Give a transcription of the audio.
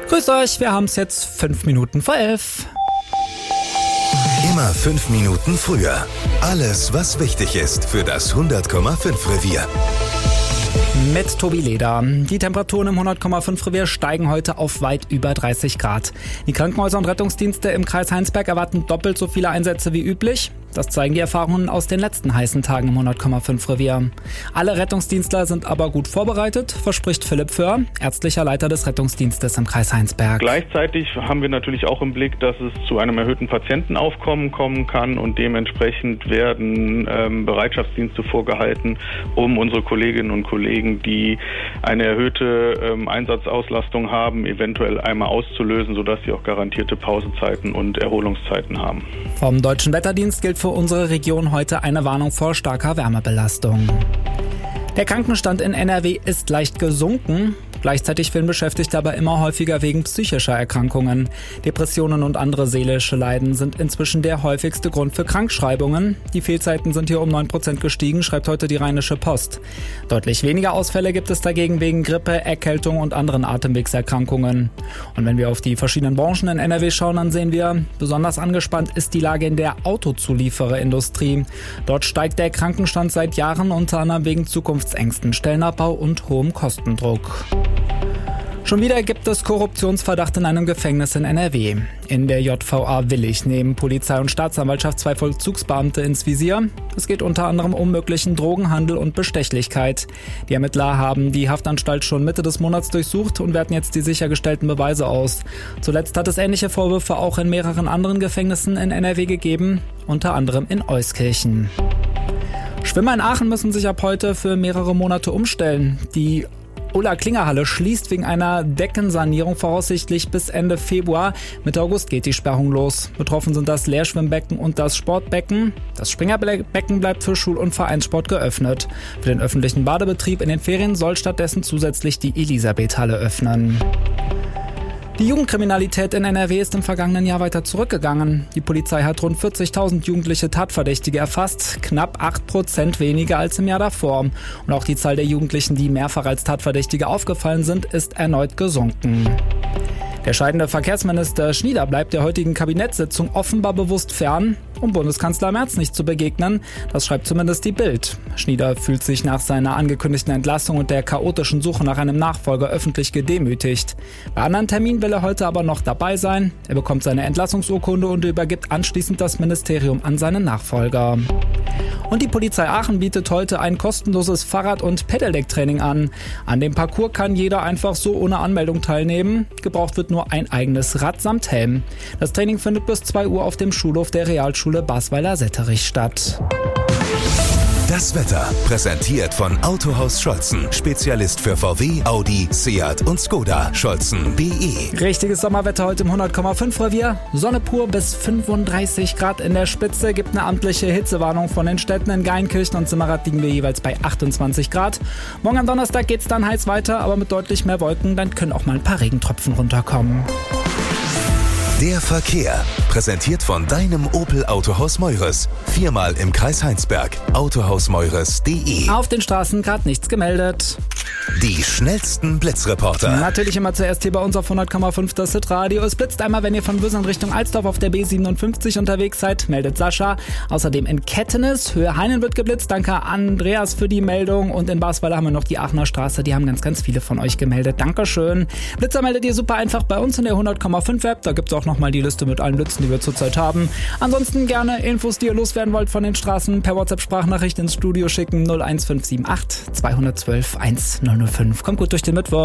Grüßt euch, wir haben es jetzt 5 Minuten vor 11. Immer 5 Minuten früher. Alles, was wichtig ist für das 100,5 Revier. Mit Tobi Leder. Die Temperaturen im 100,5 Revier steigen heute auf weit über 30 Grad. Die Krankenhäuser und Rettungsdienste im Kreis Heinsberg erwarten doppelt so viele Einsätze wie üblich. Das zeigen die Erfahrungen aus den letzten heißen Tagen im 100,5 Revier. Alle Rettungsdienstler sind aber gut vorbereitet, verspricht Philipp Föhr, ärztlicher Leiter des Rettungsdienstes im Kreis Heinsberg. Gleichzeitig haben wir natürlich auch im Blick, dass es zu einem erhöhten Patientenaufkommen kommen kann und dementsprechend werden Bereitschaftsdienste vorgehalten, um unsere Kolleginnen und Kollegen, die eine erhöhte Einsatzauslastung haben, eventuell einmal auszulösen, sodass sie auch garantierte Pausezeiten und Erholungszeiten haben. Vom Deutschen Wetterdienst gilt für unsere Region heute eine Warnung vor starker Wärmebelastung. Der Krankenstand in NRW ist leicht gesunken. Gleichzeitig fehlen Beschäftigte aber immer häufiger wegen psychischer Erkrankungen. Depressionen und andere seelische Leiden sind inzwischen der häufigste Grund für Krankschreibungen. Die Fehlzeiten sind hier um 9% gestiegen, schreibt heute die Rheinische Post. Deutlich weniger Ausfälle gibt es dagegen wegen Grippe, Erkältung und anderen Atemwegserkrankungen. Und wenn wir auf die verschiedenen Branchen in NRW schauen, dann sehen wir, besonders angespannt ist die Lage in der Autozuliefererindustrie. Dort steigt der Krankenstand seit Jahren, unter anderem wegen Zukunftsängsten, Stellenabbau und hohem Kostendruck. Schon wieder gibt es Korruptionsverdacht in einem Gefängnis in NRW. In der JVA Willich nehmen Polizei und Staatsanwaltschaft 2 Vollzugsbeamte ins Visier. Es geht unter anderem um möglichen Drogenhandel und Bestechlichkeit. Die Ermittler haben die Haftanstalt schon Mitte des Monats durchsucht und werten jetzt die sichergestellten Beweise aus. Zuletzt hat es ähnliche Vorwürfe auch in mehreren anderen Gefängnissen in NRW gegeben, unter anderem in Euskirchen. Schwimmer in Aachen müssen sich ab heute für mehrere Monate umstellen. Die Ulla-Klinger-Halle schließt wegen einer Deckensanierung voraussichtlich bis Ende Februar. Mitte August geht die Sperrung los. Betroffen sind das Leerschwimmbecken und das Sportbecken. Das Springerbecken bleibt für Schul- und Vereinssport geöffnet. Für den öffentlichen Badebetrieb in den Ferien soll stattdessen zusätzlich die Elisabeth-Halle öffnen. Die Jugendkriminalität in NRW ist im vergangenen Jahr weiter zurückgegangen. Die Polizei hat rund 40.000 jugendliche Tatverdächtige erfasst, knapp 8% weniger als im Jahr davor. Und auch die Zahl der Jugendlichen, die mehrfach als Tatverdächtige aufgefallen sind, ist erneut gesunken. Der scheidende Verkehrsminister Schnieder bleibt der heutigen Kabinettssitzung offenbar bewusst fern, um Bundeskanzler Merz nicht zu begegnen. Das schreibt zumindest die Bild. Schnieder fühlt sich nach seiner angekündigten Entlassung und der chaotischen Suche nach einem Nachfolger öffentlich gedemütigt. Bei anderen Terminen will er heute aber noch dabei sein. Er bekommt seine Entlassungsurkunde und übergibt anschließend das Ministerium an seinen Nachfolger. Und die Polizei Aachen bietet heute ein kostenloses Fahrrad- und Pedelec-Training an. An dem Parcours kann jeder einfach so ohne Anmeldung teilnehmen. Gebraucht wird nur ein eigenes Rad samt Helm. Das Training findet bis 2 Uhr auf dem Schulhof der Realschule Basweiler-Setterich statt. Das Wetter, präsentiert von Autohaus Scholzen. Spezialist für VW, Audi, Seat und Skoda. Scholzen.de. Richtiges Sommerwetter heute im 100,5 Revier. Sonne pur bis 35 Grad in der Spitze. Gibt eine amtliche Hitzewarnung von den Städten. In Geinkirchen und Simmerath liegen wir jeweils bei 28 Grad. Morgen am Donnerstag geht's dann heiß weiter, aber mit deutlich mehr Wolken. Dann können auch mal ein paar Regentropfen runterkommen. Der Verkehr, präsentiert von deinem Opel Autohaus Meures. 4-mal im Kreis Heinsberg. Autohausmeures.de. Auf den Straßen gerade nichts gemeldet. Die schnellsten Blitzreporter. Natürlich immer zuerst hier bei uns auf 100,5 das Hitradio. Es blitzt einmal, wenn ihr von Würsern Richtung Alsdorf auf der B57 unterwegs seid, meldet Sascha. Außerdem in Kettenis, Höhe Heinen wird geblitzt. Danke Andreas für die Meldung. Und in Basweiler haben wir noch die Aachener Straße. Die haben ganz viele von euch gemeldet. Dankeschön. Blitzer meldet ihr super einfach bei uns in der 100,5 App. Da gibt es auch nochmal die Liste mit allen Blitzen, die wir zurzeit haben. Ansonsten gerne Infos, die ihr loswerden wollt von den Straßen, per WhatsApp-Sprachnachricht ins Studio schicken. 01578 212 1005. Kommt gut durch den Mittwoch.